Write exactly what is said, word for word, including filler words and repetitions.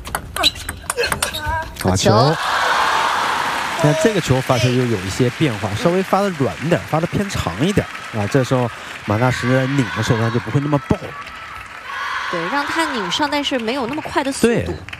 发球。那这个球发球就有一些变化，稍微发的软一点，发的偏长一点啊。这时候马纳什拧的时候，他就不会那么爆。 对，让他拧上，但是没有那么快的速度。对。